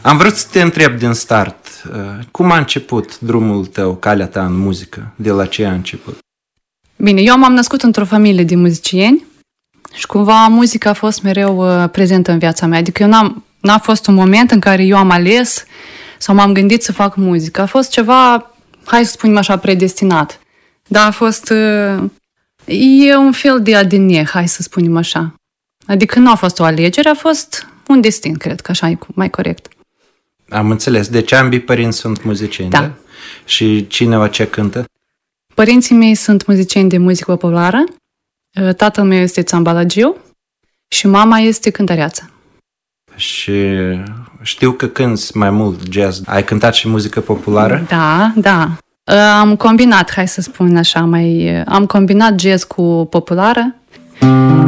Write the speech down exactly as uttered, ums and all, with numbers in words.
Am vrut să te întreb din start, cum a început drumul tău, calea ta în muzică? De la ce a început? Bine, eu m-am născut într-o familie de muzicieni și cumva muzica a fost mereu uh, prezentă în viața mea. Adică eu n-am, n-a fost un moment în care eu am ales sau m-am gândit să fac muzică. A fost ceva, hai să spunem așa, predestinat. Dar a fost... Uh, e un fel de A D N, hai să spunem așa. Adică nu a fost o alegere, a fost un destin, cred că așa e mai corect. Am înțeles. Deci ambii părinți sunt muzicieni, da? da? Și cine ce cântă? Părinții mei sunt muzicieni de muzică populară. Tatăl meu este țambalagiu și mama este cântăreață. Și știu că cânti mai mult jazz. Ai cântat și muzică populară? Da, da. Am combinat, hai să spun așa, mai am combinat jazz cu populară.